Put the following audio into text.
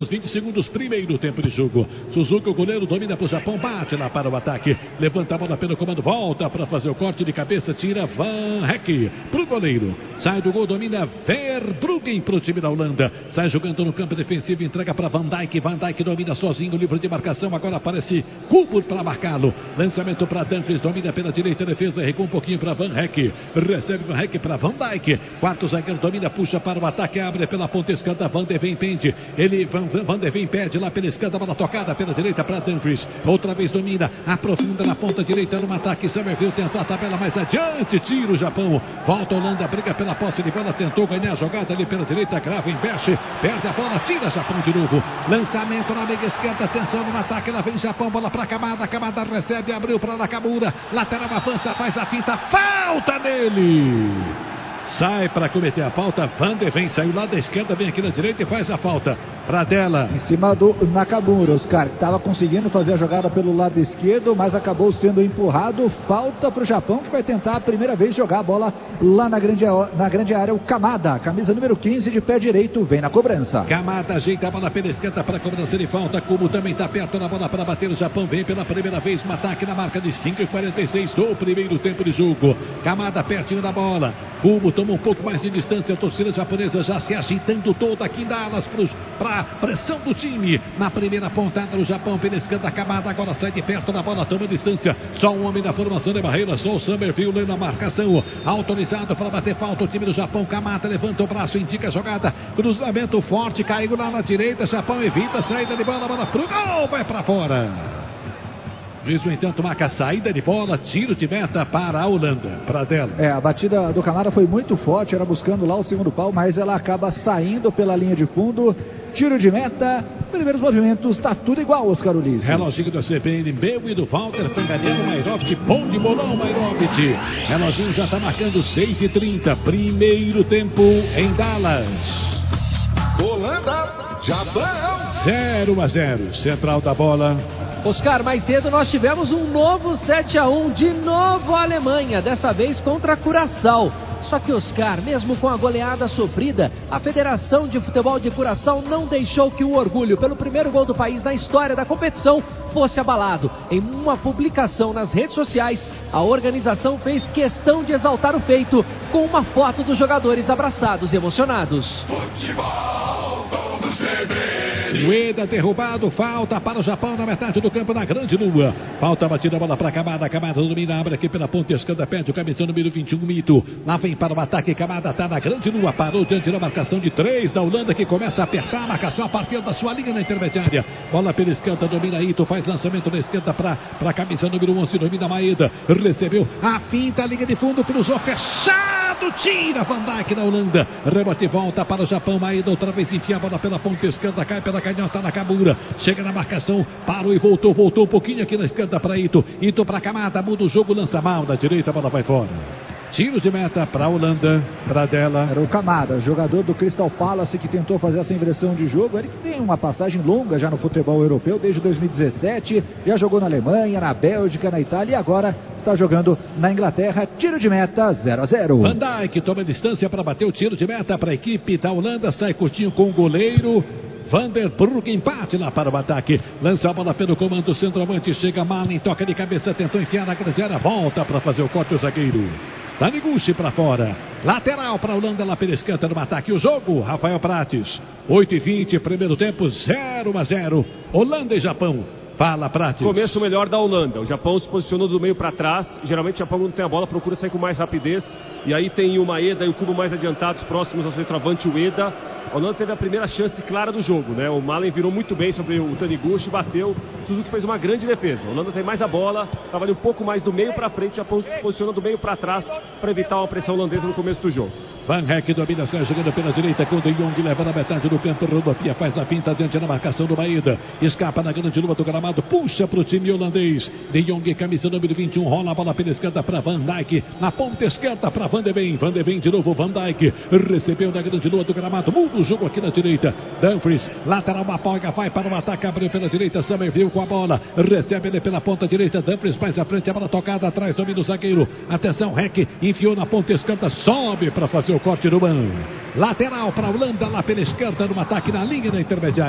20 segundos, primeiro tempo de jogo. Suzuki, o goleiro, domina para o Japão, bate lá para o ataque, levanta a bola pelo comando, volta para fazer o corte de cabeça, tira Van Heck para o goleiro, sai do gol, domina Verbruggen para o time da Holanda, sai jogando no campo defensivo, entrega para Van Dijk, Van Dijk domina sozinho, livre de marcação, agora aparece Kubo para marcá-lo, lançamento para Dumfries, domina pela direita, defesa, recua um pouquinho para Van Heck, recebe Van Heck para Van Dijk, quarto zagueiro domina, puxa para o ataque, abre pela ponta esquerda, Van de Ven pende, ele Van de Ven perde lá pela esquerda, bola tocada pela direita para Dumfries. Outra vez domina, aprofunda na ponta direita no ataque. Summerville tentou a tabela mais adiante, tira o Japão. Volta a Holanda, briga pela posse de bola, tentou ganhar a jogada ali pela direita. Gravenberch perde a bola, tira Japão de novo. Lançamento na meia esquerda, atenção no ataque. Lá vem Japão, bola para Kamada. Kamada recebe, abriu para Nakamura. Lateral avança, faz a finta, falta nele. Sai para cometer a falta, Van de Ven saiu lá da esquerda, vem aqui na direita e faz a falta. Pradella. Em cima do Nakamura, Oscar, que estava conseguindo fazer a jogada pelo lado esquerdo, mas acabou sendo empurrado. Falta para o Japão, que vai tentar a primeira vez jogar a bola lá na grande área. O Kamada, camisa número 15, de pé direito, vem na cobrança. Kamada ajeita a bola pela esquerda para a cobrança de falta. Kubo também está perto da bola para bater. O Japão vem pela primeira vez, um ataque na marca de 5:46 do primeiro tempo de jogo. Kamada pertinho da bola. Kubo toma um pouco mais de distância. A torcida japonesa já se agitando toda aqui em Dallas para a pressão do time. Na primeira pontada do Japão pela esquerda, Kamada agora sai de perto da bola, toma distância. Só um homem da formação de barreira, só o Summerville na marcação. Autorizado para bater falta o time do Japão. Kamada levanta o braço, indica a jogada. Cruzamento forte, caiu lá na direita. Japão evita a saída de bola, bola pro gol, vai para fora. Juiz, no entanto, marca a saída de bola, tiro de meta para a Holanda. Pradella. A batida do Kamada foi muito forte, era buscando lá o segundo pau, mas ela acaba saindo pela linha de fundo. Tiro de meta, primeiros movimentos, tá tudo igual, Oscar Ulisses. Reloginho da CBN, meu e do Walter, Fanganeiro, Mairovic, bom de bolão, Mairovic. Reloginho já tá marcando 6:30, primeiro tempo em Dallas. Holanda, Japão. 0-0, central da bola. Oscar, mais cedo nós tivemos um novo 7-1, de novo a Alemanha, desta vez contra Curaçao. Só que, Oscar, mesmo com a goleada sofrida, a Federação de Futebol de Curaçao não deixou que o orgulho pelo primeiro gol do país na história da competição fosse abalado. Em uma publicação nas redes sociais, a organização fez questão de exaltar o feito com uma foto dos jogadores abraçados e emocionados. Futebol, todos Ueda derrubado, falta para o Japão na metade do campo na Grande Lua. Falta batida, bola para Kamada. Kamada domina, abre aqui pela ponta esquerda, perde o cabeção número 21, Mito. Lá vem para o ataque, Kamada está na Grande Lua, parou diante da marcação de 3 da Holanda, que começa a apertar a marcação a partir da sua linha na intermediária. Bola pela esquerda, domina Ito, faz lançamento na esquerda para a camisa número 11, domina Maeda. Recebeu a finta, linha de fundo, cruzou, fechado, tira Van Dijk da Holanda. Rebote, volta para o Japão, Maeda outra vez enfia a bola pela ponta esquerda, cai pela canhota na Nakamura, chega na marcação, parou e voltou um pouquinho aqui na esquerda para Ito. Ito para Kamada, muda o jogo, lança mal na direita, a bola vai fora. Tiro de meta para a Holanda, Pradella. Era o Kamada, jogador do Crystal Palace, que tentou fazer essa inversão de jogo. Ele que tem uma passagem longa já no futebol europeu, desde 2017. Já jogou na Alemanha, na Bélgica, na Itália e agora está jogando na Inglaterra. Tiro de meta, 0-0. Van Dijk toma distância para bater o tiro de meta para a equipe da Holanda. Sai curtinho com o goleiro Vanderbruggen, empate lá para o ataque. Lança a bola pelo comando, centroavante, chega Malen, toca de cabeça, tentou enfiar na grande área, volta para fazer o corte o zagueiro. Taniguchi para fora. Lateral para a Holanda lá pela esquerda no ataque. O jogo, Rafael Prates. 8:20, primeiro tempo, 0-0. Holanda e Japão. Fala, Prates. Começo melhor da Holanda. O Japão se posicionou do meio para trás. Geralmente o Japão, quando tem a bola, procura sair com mais rapidez. E aí tem o Maeda e o Kubo mais adiantados, próximos ao centroavante, o Ueda. A Holanda teve a primeira chance clara do jogo, né? O Malen virou muito bem sobre o Taniguchi, bateu. Suzuki fez uma grande defesa. A Holanda tem mais a bola, estava ali um pouco mais do meio para frente, o Japão se posiciona do meio para trás para evitar uma pressão holandesa no começo do jogo. Van Heck domina, sai jogando pela direita com o De Jong, leva na metade do campo, rodopia, faz a finta diante da marcação do Maeda, escapa na grande lua do gramado, puxa para o time holandês. De Jong, camisa número 21, rola a bola pela esquerda para Van Dijk, na ponta esquerda para Van de Ven. Van de Ven de novo, Van Dijk recebeu na grande lua do gramado, muda o jogo aqui na direita. Dumfries, lateral, uma polga, vai para o ataque, abriu pela direita, Summerville com a bola, recebe ele pela ponta direita, Dumfries mais à frente, a bola tocada atrás, domina o zagueiro. Atenção, Heck enfiou na ponta esquerda, sobe para fazer o corte no banco. Lateral para a Holanda lá pela esquerda, no ataque na linha da intermediária.